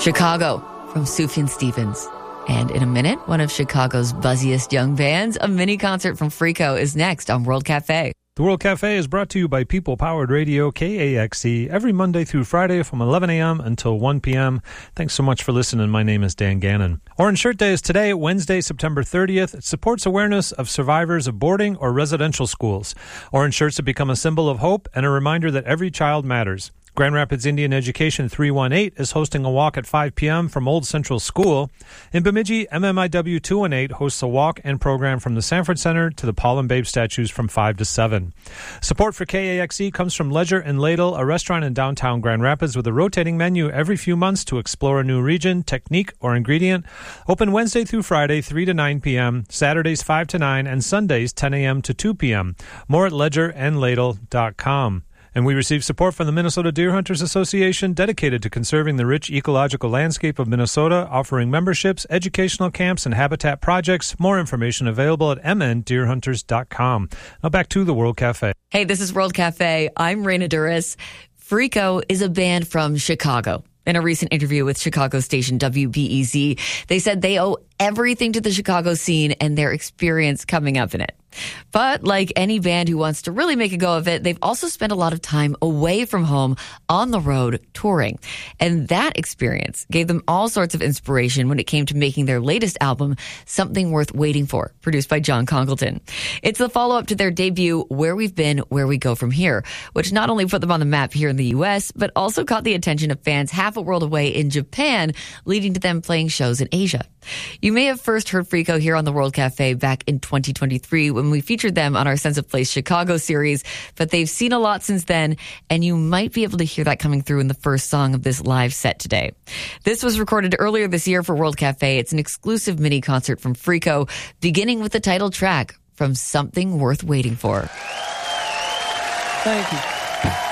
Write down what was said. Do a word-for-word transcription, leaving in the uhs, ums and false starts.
Chicago from Sufjan Stevens. And in a minute, one of Chicago's buzziest young bands, a mini concert from Freako, is next on World Cafe. The World Cafe is brought to you by People-Powered Radio, K A X E, every Monday through Friday from eleven a.m. until one p.m. Thanks so much for listening. My name is Dan Gannon. Orange Shirt Day is today, Wednesday, September thirtieth. It supports awareness of survivors of boarding or residential schools. Orange shirts have become a symbol of hope and a reminder that every child matters. Grand Rapids Indian Education three one eight is hosting a walk at five p.m. from Old Central School. In Bemidji, M M I W two one eight hosts a walk and program from the Sanford Center to the Paul and Babe statues from five to seven. Support for K A X E comes from Ledger and Ladle, a restaurant in downtown Grand Rapids with a rotating menu every few months to explore a new region, technique, or ingredient. Open Wednesday through Friday, three to nine p.m., Saturdays five to nine, and Sundays ten a.m. to two p.m. More at ledger and ladle dot com. And we receive support from the Minnesota Deer Hunters Association, dedicated to conserving the rich ecological landscape of Minnesota, offering memberships, educational camps, and habitat projects. More information available at m n deer hunters dot com. Now back to the World Cafe. Hey, this is World Cafe. I'm Raina Duras. Freako is a band from Chicago. In a recent interview with Chicago station W B E Z, they said they owe everything to the Chicago scene and their experience coming up in it. But like any band who wants to really make a go of it, they've also spent a lot of time away from home on the road touring. And that experience gave them all sorts of inspiration when it came to making their latest album, Something Worth Waiting For, produced by John Congleton. It's the follow-up to their debut, Where We've Been, Where We Go From Here, which not only put them on the map here in the U S, but also caught the attention of fans half a world away in Japan, leading to them playing shows in Asia. You may have first heard Freako here on the World Cafe back in twenty twenty-three when we featured them on our Sense of Place Chicago series, but they've seen a lot since then, and you might be able to hear that coming through in the first song of this live set today. This was recorded earlier this year for World Cafe. It's an exclusive mini concert from Freako, beginning with the title track from Something Worth Waiting For. Thank you.